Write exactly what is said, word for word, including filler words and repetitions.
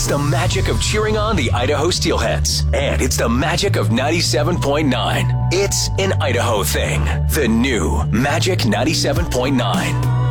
It's the magic of cheering on the Idaho Steelheads. And it's the magic of ninety-seven point nine. It's an Idaho thing. The new Magic ninety-seven point nine.